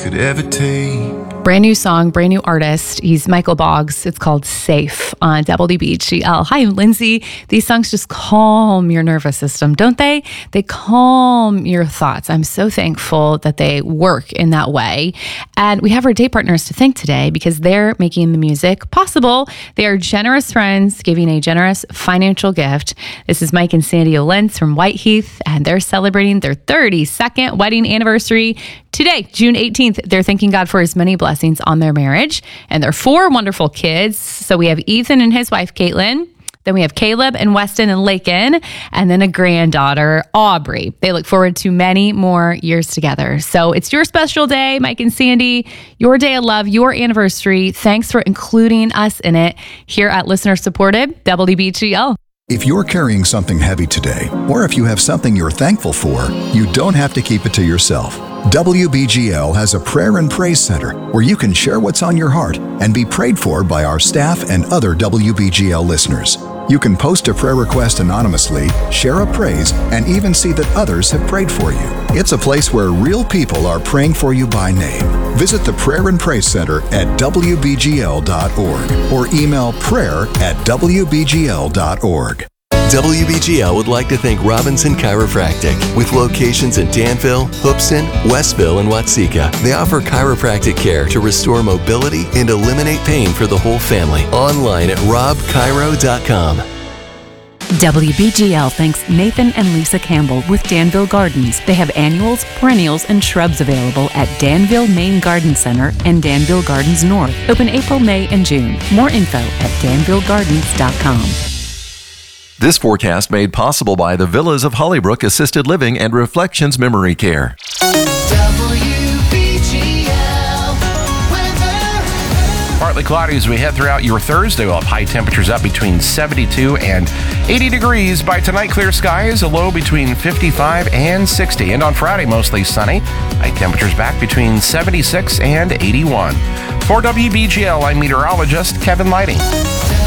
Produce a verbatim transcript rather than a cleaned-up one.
could ever take. Brand new song, brand new artist. He's Michael Boggs. It's called Safe on W B G L. Hi, I'm Lindsay. These songs just calm your nervous system, don't they? They calm your thoughts. I'm so thankful that they work in that way. And we have our day partners to thank today because they're making the music possible. They are generous friends giving a generous financial gift. This is Mike and Sandy Olentz from Whiteheath, and they're celebrating their thirty-second wedding anniversary today, June eighteenth. They're thanking God for his many blessings on their marriage and their four wonderful kids. So we have Ethan and his wife, Caitlin. Then we have Caleb and Weston and Laken, and then a granddaughter, Aubrey. They look forward to many more years together. So it's your special day, Mike and Sandy, your day of love, your anniversary. Thanks for including us in it here at Listener Supported W B G L. If you're carrying something heavy today, or if you have something you're thankful for, you don't have to keep it to yourself. W B G L has a prayer and praise center where you can share what's on your heart and be prayed for by our staff and other W B G L listeners. You can post a prayer request anonymously, share a praise, and even see that others have prayed for you. It's a place where real people are praying for you by name. Visit the Prayer and Praise Center at W B G L dot org or email prayer at W B G L dot org. W B G L would like to thank Robinson Chiropractic. With locations in Danville, Hoopeston, Westville, and Watseka, they offer chiropractic care to restore mobility and eliminate pain for the whole family. Online at rob chiro dot com. W B G L thanks Nathan and Lisa Campbell with Danville Gardens. They have annuals, perennials, and shrubs available at Danville Main Garden Center and Danville Gardens North. Open April, May, and June. More info at danville gardens dot com. This forecast made possible by the Villas of Hollybrook Assisted Living and Reflections Memory Care. W B G L weather. Partly cloudy as we head throughout your Thursday. We'll have high temperatures up between seventy-two and eighty degrees. By tonight, clear skies, a low between fifty-five and sixty. And on Friday, mostly sunny. High temperatures back between seventy-six and eighty-one. For W B G L, I'm meteorologist Kevin Lighting.